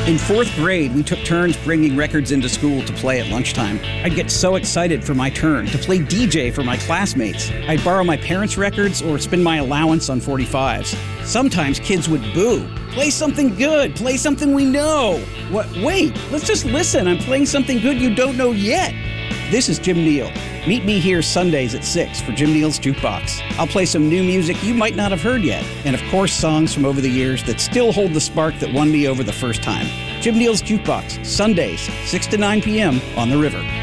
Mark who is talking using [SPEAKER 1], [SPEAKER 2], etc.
[SPEAKER 1] In fourth grade, we took turns bringing records into school to play at lunchtime. I'd get so excited for my turn to play DJ for my classmates. I'd borrow my parents' records or spend my allowance on 45s. Sometimes kids would boo. Play something good. Play something we know. What? Wait, let's just listen. I'm playing something good you don't know yet. This is Jim Neal. Meet me here Sundays at 6 for Jim Neal's Jukebox. I'll play some new music you might not have heard yet, and of course songs from over the years that still hold the spark that won me over the first time. Jim Neal's Jukebox, Sundays, 6 to 9 p.m. on the River.